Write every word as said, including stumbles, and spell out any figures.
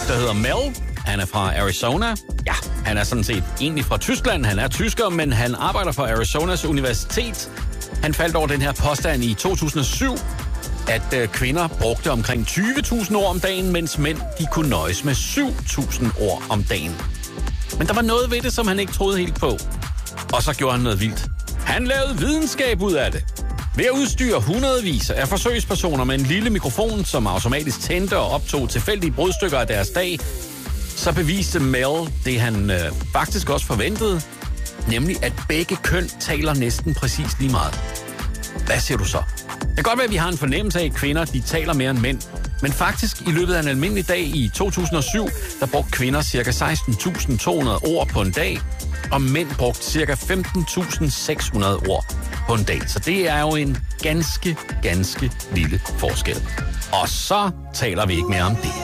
der hedder Mel. Han er fra Arizona. Ja, han er sådan set egentlig fra Tyskland. Han er tysker, men han arbejder for Arizonas Universitet. Han faldt over den her påstand i to tusind og syv, at øh, kvinder brugte omkring tyve tusind ord om dagen, mens mænd de kunne nøjes med syv tusind ord om dagen. Men der var noget ved det, som han ikke troede helt på. Og så gjorde han noget vildt. Han lavede videnskab ud af det. Ved at udstyre hundredvis af forsøgspersoner med en lille mikrofon, som automatisk tændte og optog tilfældige brudstykker af deres dag, så beviste Mel det, han øh, faktisk også forventede, nemlig at begge køn taler næsten præcis lige meget. Hvad siger du så? Det kan godt være, at vi har en fornemmelse af, at kvinder de taler mere end mænd, men faktisk i løbet af en almindelig dag i to tusind og syv, der brugte kvinder ca. seksten tusind to hundrede ord på en dag, og mænd brugte ca. femten tusind seks hundrede ord på en dag. Så det er jo en ganske, ganske lille forskel. Og så taler vi ikke mere om det.